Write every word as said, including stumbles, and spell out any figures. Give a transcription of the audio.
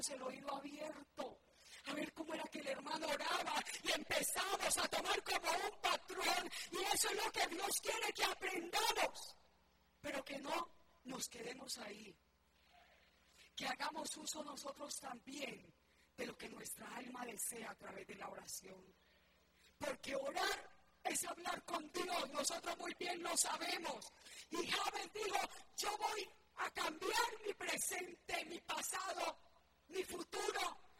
el oído abierto a ver cómo era que el hermano oraba y empezamos a tomar como un patrón, y eso es lo que Dios quiere que aprendamos, pero que no nos quedemos ahí, que hagamos uso nosotros también de lo que nuestra alma desea a través de la oración, porque orar es hablar con Dios. Nosotros muy bien lo sabemos, y Jabes dijo: yo voy a cambiar mi presente, mi pasado, mi futuro,